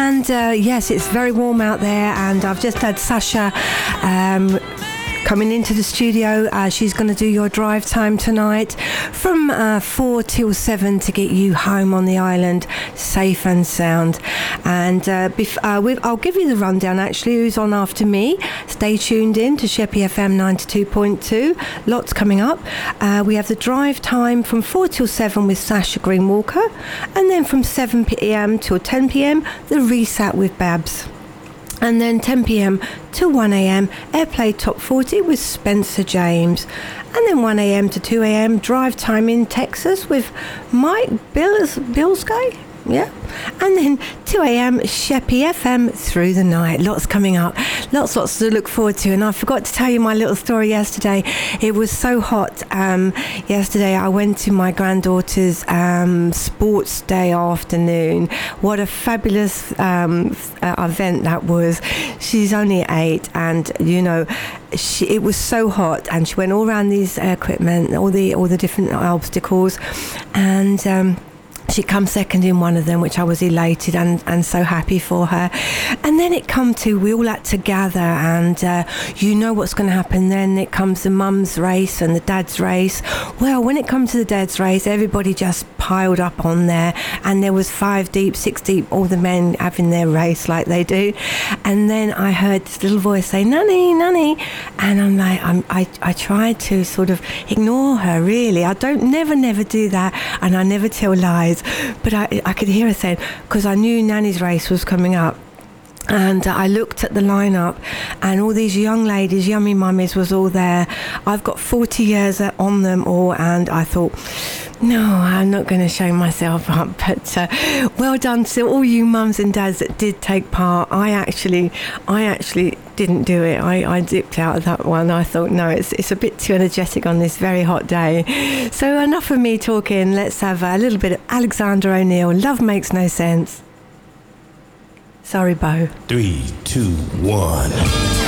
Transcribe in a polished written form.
And yes, it's very warm out there, and I've just had Sasha coming into the studio. She's going to do your drive time tonight from 4 till 7 to get you home on the island safe and sound. And I'll give you the rundown actually who's on after me. Stay tuned in to Sheppey FM 92.2. Lots coming up. We have the drive time from 4 till 7 with Sasha Green-Walker, and then from 7 p.m. till 10 p.m. the Reset with Babs. And then 10 p.m. to 1 a.m. Airplay Top 40 with Spencer James. And then 1 a.m. to 2 a.m. Drive Time in Texas with Mike Bilski. Yeah. And then 2 a.m. Sheppey FM through the night. Lots coming up. Lots to look forward to. And I forgot to tell you my little story yesterday. It was so hot. Yesterday I went to my granddaughter's sports day afternoon. What a fabulous event that was. She's only 8, and you know, it was so hot, and she went all around these equipment, all the different obstacles, and she come second in one of them, which I was elated and so happy for her. And then it come to, we all had to gather, and you know what's going to happen then. It comes the mum's race and the dad's race. Well, when it comes to the dad's race, everybody just piled up on there, and there was 5 deep, 6 deep, all the men having their race like they do. And then I heard this little voice say, "Nanny, Nanny," and I'm like, I tried to sort of ignore her, really. I don't never do that, and I never tell lies. But I could hear her saying, because I knew Nanny's race was coming up. And I looked at the lineup, and all these young ladies, yummy mummies, was all there. I've got 40 years on them all, and I thought, no, I'm not going to show myself up. But well done to all you mums and dads that did take part. I actually didn't do it. I dipped out of that one. I thought, no, it's a bit too energetic on this very hot day. So enough of me talking. Let's have a little bit of Alexander O'Neal. Love Makes No Sense. Sorry, Bo. 3, 2, 1.